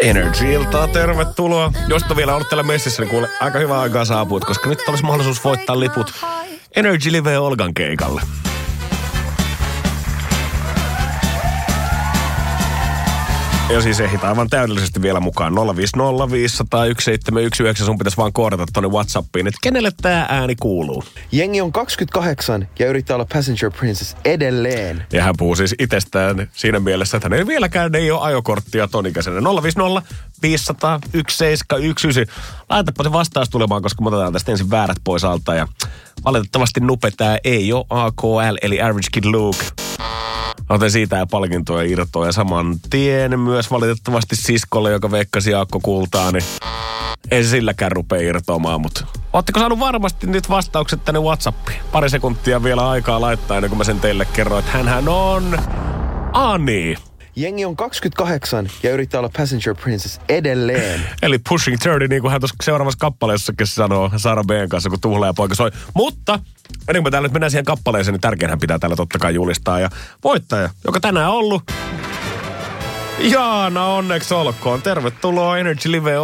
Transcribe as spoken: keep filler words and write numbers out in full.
Energy-iltaa, tervetuloa. Jos et vielä ollut täällä messissä, niin kuule, aika hyvä aikaa saapuit, koska nyt olisi mahdollisuus voittaa liput Energy Live Olgan keikalle. Ja siis ehdit aivan täydellisesti vielä mukaan. nolla viisi nolla viisi nolla nolla yksi seitsemän yksi yhdeksän. Sun pitäisi vaan koodata tonne WhatsAppiin, että kenelle tää ääni kuuluu. Jengi on kaksikymmentäkahdeksan ja yrittää olla Passenger Princess edelleen. Ja hän puhuu siis itsestään siinä mielessä, että hän ei vieläkään ei ole ajokorttia tonikäisenä. nolla viisi nolla viisi nolla nolla yksi seitsemän yksi yhdeksän. Laitapa se vastaus tulemaan, koska me otetaan tästä ensin väärät pois alta. Ja valitettavasti nupe tää ei ole A K L, eli Average Kid Luke. Otin siitä ja palkintoja irtoa ja saman tien myös valitettavasti siskolle, joka veikkasi Jaakko Kultaa, niin ei se silläkään rupea irtoamaan, mutta ootteko saanut varmasti nyt vastaukset tänne WhatsAppiin? Pari sekuntia vielä aikaa laittaa ennen kuin mä sen teille kerron, että hänhän on Ani. Jengi on kaksikymmentäkahdeksan ja yrittää olla Passenger Princess edelleen. Eli Pushing thirty, niin kuin hän tuossa seuraavassa kappaleessakin sanoo Sara B:n kanssa, kun Tuhla ja poika soi. Mutta ennen kuin me täällä nyt mennään siihen kappaleeseen, niin tärkeinhän pitää täällä totta kai julistaa. Ja voittaja, joka tänään on ollut Jaana, onneksi olkoon. Tervetuloa Energy Live